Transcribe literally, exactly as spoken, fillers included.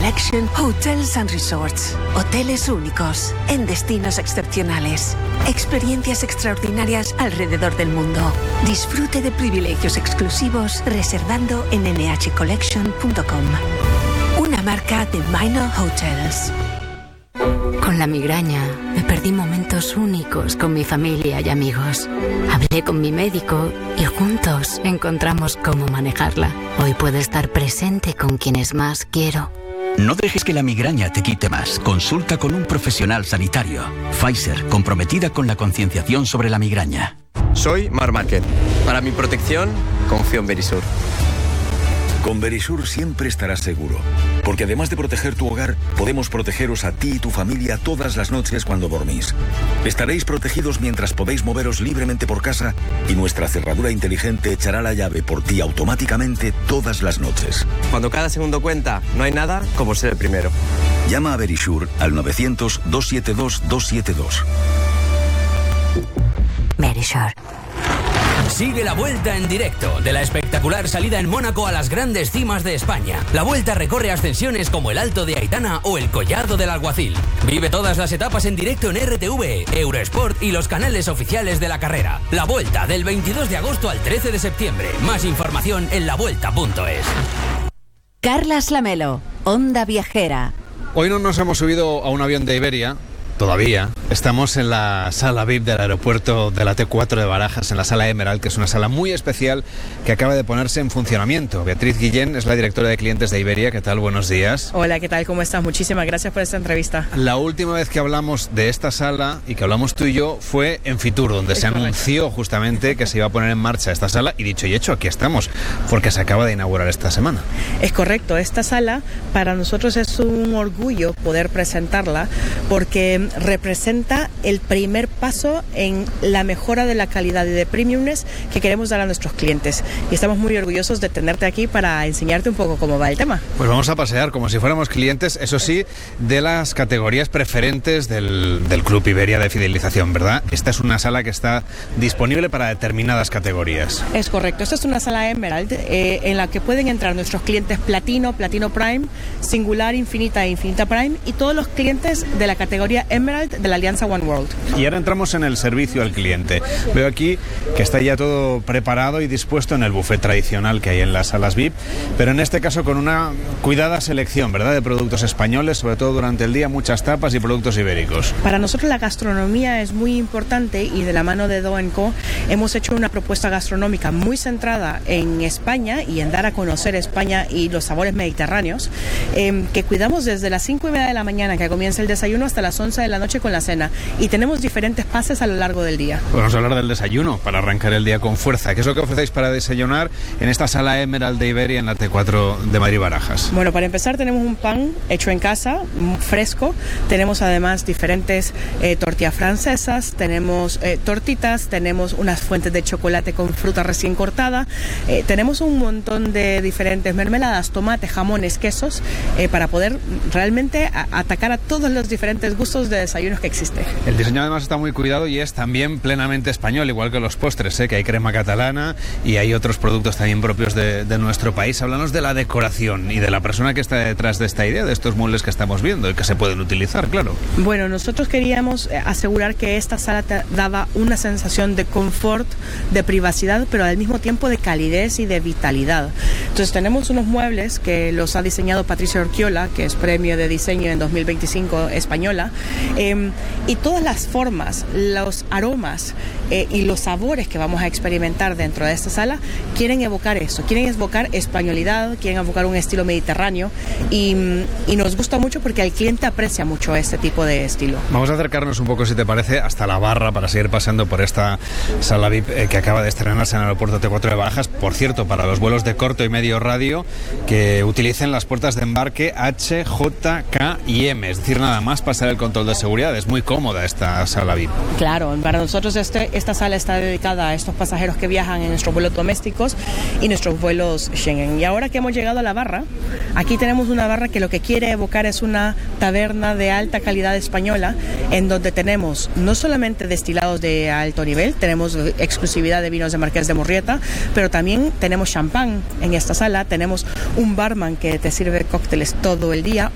Collection Hotels and Resorts. Hoteles únicos, en destinos excepcionales. Experiencias extraordinarias alrededor del mundo. Disfrute de privilegios exclusivos reservando en ene hache collection punto com. Una marca de Minor Hotels. Con la migraña me perdí momentos únicos con mi familia y amigos. Hablé con mi médico y juntos encontramos cómo manejarla. Hoy puedo estar presente con quienes más quiero. No dejes que la migraña te quite más. Consulta con un profesional sanitario. Pfizer, comprometida con la concienciación sobre la migraña. Soy Mar Márquez. Para mi protección, confío en Verisur. Con Verisur siempre estarás seguro, porque además de proteger tu hogar, podemos protegeros a ti y tu familia todas las noches cuando dormís. Estaréis protegidos mientras podéis moveros libremente por casa y nuestra cerradura inteligente echará la llave por ti automáticamente todas las noches. Cuando cada segundo cuenta, no hay nada como ser el primero. Llama a Verisur al novecientos, doscientos setenta y dos, doscientos setenta y dos. Verisur. Sigue la Vuelta en directo, de la espectacular salida en Mónaco a las grandes cimas de España. La Vuelta recorre ascensiones como el Alto de Aitana o el Collado del Alguacil. Vive todas las etapas en directo en erre te ve, Eurosport y los canales oficiales de la carrera. La Vuelta, del veintidós de agosto al trece de septiembre. Más información en la vuelta punto es. Carlas Lamelo, Onda Viajera. Hoy no nos hemos subido a un avión de Iberia. Todavía. Estamos en la sala V I P del aeropuerto de la te cuatro de Barajas, en la sala Emerald, que es una sala muy especial que acaba de ponerse en funcionamiento. Beatriz Guillén es la directora de clientes de Iberia. ¿Qué tal? Buenos días. Hola, ¿qué tal? ¿Cómo estás? Muchísimas gracias por esta entrevista. La última vez que hablamos de esta sala y que hablamos tú y yo fue en Fitur, donde es se correcto. Anunció justamente que se iba a poner en marcha esta sala y dicho y hecho, aquí estamos, porque se acaba de inaugurar esta semana. Es correcto. Esta sala para nosotros es un orgullo poder presentarla porque representa el primer paso en la mejora de la calidad y de premiumness que queremos dar a nuestros clientes. Y estamos muy orgullosos de tenerte aquí para enseñarte un poco cómo va el tema. Pues vamos a pasear como si fuéramos clientes, eso sí, de las categorías preferentes del, del Club Iberia de fidelización, ¿verdad? Esta es una sala que está disponible para determinadas categorías. Es correcto. Esta es una sala Emerald eh, en la que pueden entrar nuestros clientes Platino, Platino Prime, Singular, Infinita e Infinita Prime y todos los clientes de la categoría Emerald de la alianza One World. Y ahora entramos en el servicio al cliente. Veo aquí que está ya todo preparado y dispuesto en el buffet tradicional que hay en las salas V I P, pero en este caso con una cuidada selección, ¿verdad?, de productos españoles, sobre todo durante el día, muchas tapas y productos ibéricos. Para nosotros la gastronomía es muy importante y de la mano de Do and Co hemos hecho una propuesta gastronómica muy centrada en España y en dar a conocer España y los sabores mediterráneos, eh, que cuidamos desde las cinco y media de la mañana que comienza el desayuno hasta las once de la noche con la cena, y tenemos diferentes pases a lo largo del día. Vamos a hablar del desayuno para arrancar el día con fuerza. ¿Qué es lo que ofrecéis para desayunar en esta sala Emerald de Iberia en la te cuatro de Madrid Barajas? Bueno, para empezar tenemos un pan hecho en casa, fresco. Tenemos además diferentes eh, tortillas francesas, tenemos eh, tortitas, tenemos unas fuentes de chocolate con fruta recién cortada, eh, tenemos un montón de diferentes mermeladas, tomates, jamones, quesos, eh, para poder realmente a- atacar a todos los diferentes gustos de desayunos que existe. El diseño además está muy cuidado y es también plenamente español, igual que los postres, ¿eh? Que hay crema catalana y hay otros productos también propios de, de nuestro país. Háblanos de la decoración y de la persona que está detrás de esta idea, de estos muebles que estamos viendo y que se pueden utilizar, claro. Bueno, nosotros queríamos asegurar que esta sala te daba una sensación de confort, de privacidad, pero al mismo tiempo de calidez y de vitalidad. Entonces tenemos unos muebles que los ha diseñado Patricia Orquiola, que es premio de diseño en dos mil veinticinco española, eh, y todas las formas, los aromas eh, y los sabores que vamos a experimentar dentro de esta sala quieren evocar eso, quieren evocar españolidad, quieren evocar un estilo mediterráneo y, y nos gusta mucho porque el cliente aprecia mucho este tipo de estilo. Vamos a acercarnos un poco, si te parece, hasta la barra para seguir pasando por esta sala V I P eh, que acaba de estrenarse en el aeropuerto te cuatro de Barajas. Por cierto, para los vuelos de corto y medio radio que utilicen las puertas de embarque H, J, K y M, es decir, nada más pasar el control de seguridad. Es muy cómoda esta sala V I P. Claro, para nosotros este, esta sala está dedicada a estos pasajeros que viajan en nuestros vuelos domésticos y nuestros vuelos Schengen. Y ahora que hemos llegado a la barra, aquí tenemos una barra que lo que quiere evocar es una taberna de alta calidad española, en donde tenemos no solamente destilados de alto nivel, tenemos exclusividad de vinos de Marqués de Murrieta, pero también tenemos champán en esta sala, tenemos un barman que te sirve cócteles todo el día,